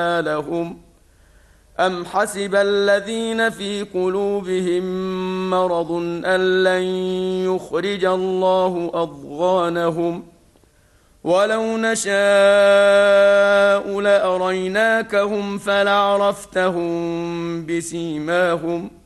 لهم أم حسب الذين في قلوبهم مرض أن لن يخرج الله أضغانهم ولو نشاء لأريناكهم فلعرفتهم بسيماهم